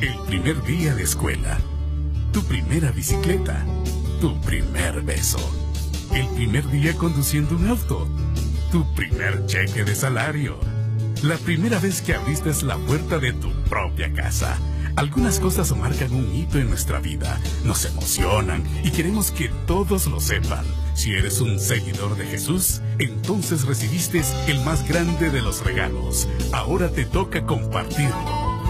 El primer día de escuela, tu primera bicicleta, tu primer beso, el primer día conduciendo un auto, tu primer cheque de salario, la primera vez que abriste la puerta de tu propia casa. Algunas cosas marcan un hito en nuestra vida, nos emocionan y queremos que todos lo sepan. Si eres un seguidor de Jesús, entonces recibiste el más grande de los regalos. Ahora te toca compartirlo.